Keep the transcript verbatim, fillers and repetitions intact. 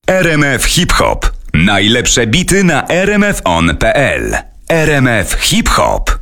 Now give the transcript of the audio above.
R M F Hip Hop. Najlepsze bity na r m f on kropka p l. R M F Hip Hop.